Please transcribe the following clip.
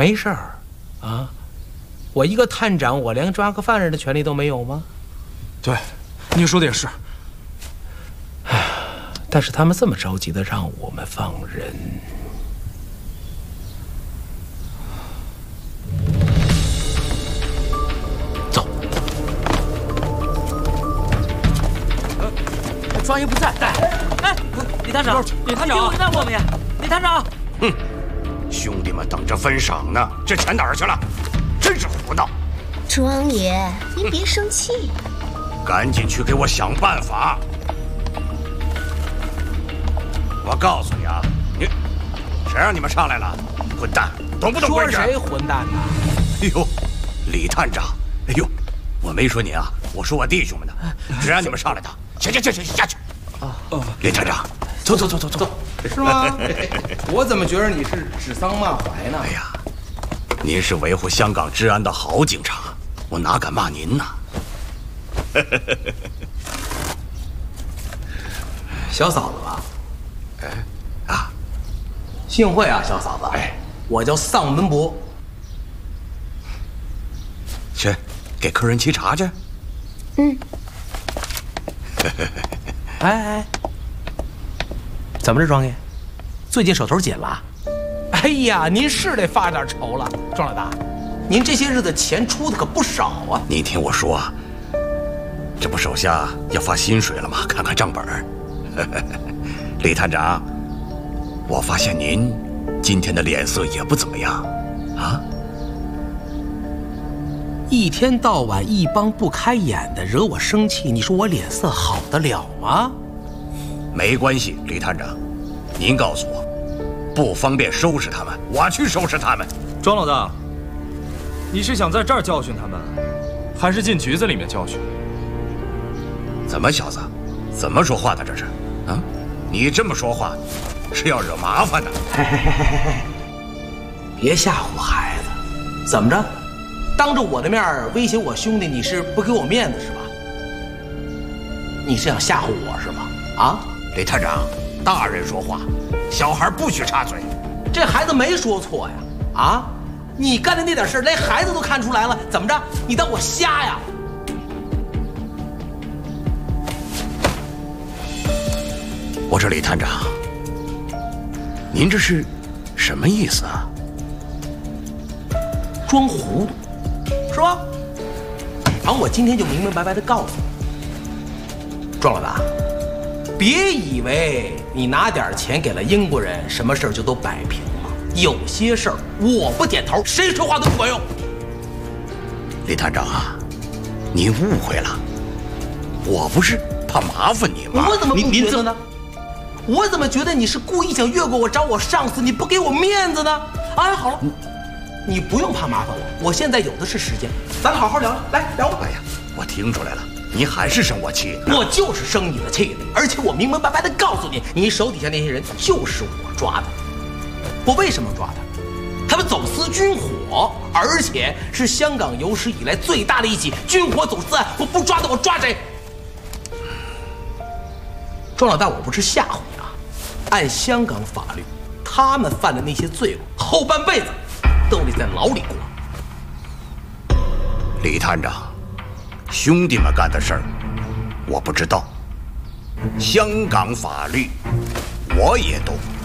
没事儿，啊，我一个探长，我连抓个犯人的权利都没有吗？ 对，你说的也是。 但是他们这么着急的让我们放人，走。 庄爷不在。哎，李探长，李探长，在后面。李探长， 哼，兄弟们等着分赏呢，这钱哪儿去了？真是胡闹！ 庄爷，您别生气， 赶紧去给我想办法。我告诉你啊，谁让你们上来了？混蛋，懂不懂规矩？ 说谁混蛋呢？ 哎呦，李探长，哎呦，我没说您啊，我说我弟兄们呢，谁让你们上来的？行，下去。李探长，走。 是吗？我怎么觉得你是指桑骂槐呢？ 哎呀，您是维护香港治安的好警察，我哪敢骂您呢？ 小嫂子吧？幸会啊，小嫂子。 哎， 我叫丧门伯。 去，给客人沏茶去。 哎，怎么着，庄爷？最近手头紧了？ 哎呀，您是得发点愁了，庄老大， 您这些日子钱出的可不少啊。 你听我说，这不手下要发薪水了吗？看看账本。李探长，我发现您今天的脸色也不怎么样，啊？ 一天到晚一帮不开眼的惹我生气，你说我脸色好得了吗？ 没关系，李探长，您告诉我，不方便收拾他们，我去收拾他们。 庄老大，你是想在这儿教训他们，还是进局子里面教训？ 怎么，小子，怎么说话的这是？啊，你这么说话，是要惹麻烦的。 别吓唬孩子，怎么着？当着我的面威胁我兄弟，你是不给我面子是吧？你是想吓唬我是吧？啊， 李探长，大人说话，小孩不许插嘴。 这孩子没说错呀！啊，你干的那点事连孩子都看出来了，怎么着？你当我瞎呀？ 我说李探长，您这是什么意思啊？ 装糊涂是吧？好，我今天就明明白白的告诉你，庄老大，别以为你拿点钱给了英国人，什么事儿就都摆平了。有些事儿我不点头，谁说话都不管用。 李探长啊，您误会了，我不是怕麻烦你吗？ 我怎么不觉得呢？我怎么觉得你是故意想越过我找我上司，你不给我面子呢？哎，好了，你不用怕麻烦我现在有的是时间，咱好好聊聊，来聊吧。 哎呀，我听出来了，你还是生我气。 我就是生你的气的，而且我明明白白的告诉你，你手底下那些人就是我抓的。我为什么抓他？他们走私军火，而且是香港有史以来最大的一起军火走私案。我不抓他，我抓谁？庄老大，我不是吓唬你啊！按香港法律，他们犯的那些罪恶，后半辈子都得在牢里过。 李探长，兄弟们干的事儿，我不知道。香港法律，我也懂。